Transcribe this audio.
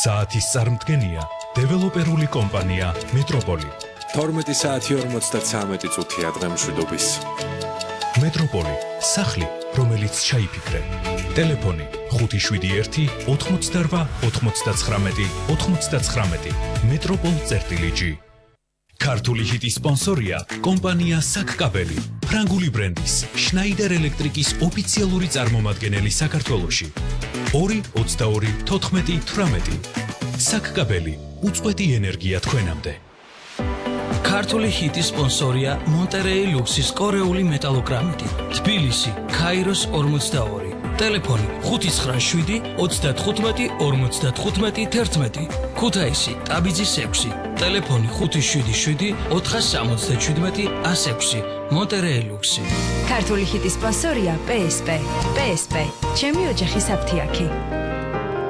საათის წარმდგენია დეველოპერული კომპანია მეტროპოლი. 12 საათი 53 წუთია დღემშვიდობის. მეტროპოლი, სახლი, რომელიც ჩაიფიქრე. ტელეფონი 571 88 99 99. მეტროპოლ.g. ქართული ჰიტის სპონსორია კომპანია საკკაბელი, ფრანგული ბრენდის შნაიდერ ელექტრიკის ოფიციალური წარმომადგენელი საქართველოში. 222-14-18. საკკაბელი, უწყვეტი ენერგია თქვენამდე. ქართული ჰიტის სპონსორია მონტერეი ლუქსის კორეული მეტალოგრამიტი, თბილისი, ქაიროს 42. ტელეფონი 597 35 55 11. ქუთაისი, ტაბიძის 6. ტელეფონი 577 477 106. მონტერეი ლუქსი. ქართული ჰიტის სპონსორია PSP. PSP, ჩემი ოჯახის აფთიაქი.